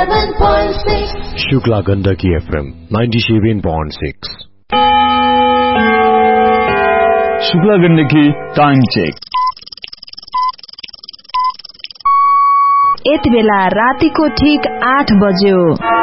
97.6 Shukla Gandaki FM 97.6 Shukla Gandaki time check. यति बेला रातिको ठीक 8 बज्यो।